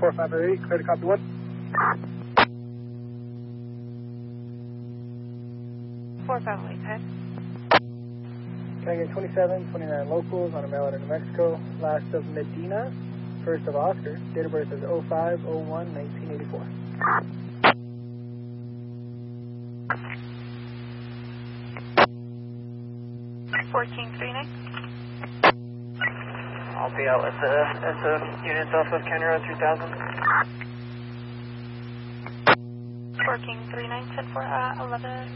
4508, clear to copy 1. 4508, okay. Can I get 27, 29 locals on a mail out of New Mexico, last of Medina, first of Oscar, date of birth is 05/01/1984. 1439. I'll be out at the units off of County Road 3000. 1439, 10 for 11.